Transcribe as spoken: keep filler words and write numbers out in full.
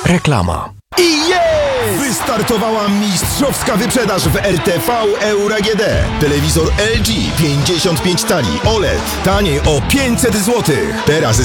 Reklama. I jest! Wystartowała mistrzowska wyprzedaż w R T V Euro A G D. Telewizor L G pięćdziesiąt pięć cali O L E D taniej o pięćset złotych. Teraz